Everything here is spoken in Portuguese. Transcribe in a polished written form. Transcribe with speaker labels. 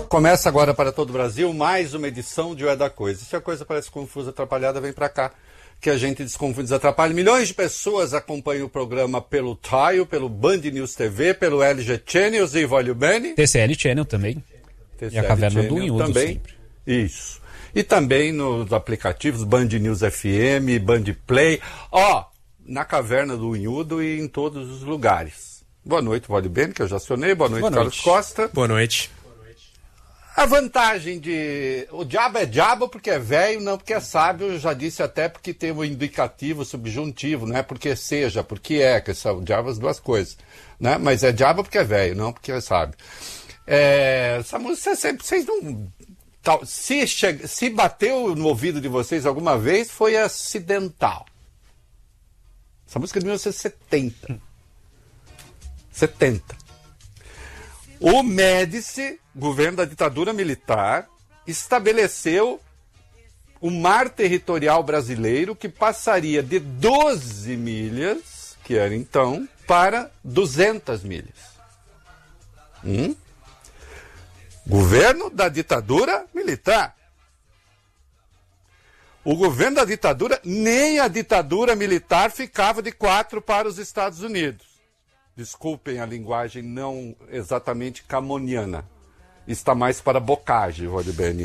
Speaker 1: Começa agora para todo o Brasil mais uma edição de O É da Coisa. Se a coisa parece confusa, atrapalhada, vem para cá, que a gente desconfunde e desatrapalha. Milhões de pessoas acompanham o programa pelo Taio, pelo Band News TV, pelo LG Channels e Voglio Bene.
Speaker 2: TCL Channel também.
Speaker 1: TCL
Speaker 2: e a Caverna
Speaker 1: Channel
Speaker 2: do Unhudo
Speaker 1: também.
Speaker 2: sempre.
Speaker 1: Isso. E também nos aplicativos Band News FM, Band Play. Na Caverna do Unhudo e em todos os lugares. Boa noite, Voglio Bene, que eu já acionei. Boa noite, Carlos Costa.
Speaker 3: Boa noite.
Speaker 1: A vantagem de... O diabo é diabo porque é velho, não porque é sábio. Eu já disse até porque tem o indicativo subjuntivo, não é porque seja, porque é, que são diabo as duas coisas. Né? Mas é diabo porque é velho, não porque é sábio. Essa música, vocês não... Se bateu no ouvido de vocês alguma vez, foi acidental. Essa música é de 1970. 70. O Médici, governo da ditadura militar, estabeleceu o mar territorial brasileiro que passaria de 12 milhas, que era então, para 200 milhas. Governo da ditadura militar. O governo da ditadura, nem a ditadura militar ficava de 4 para os Estados Unidos. Desculpem a linguagem não exatamente camoniana. Está mais para bocage, Voglio Bene.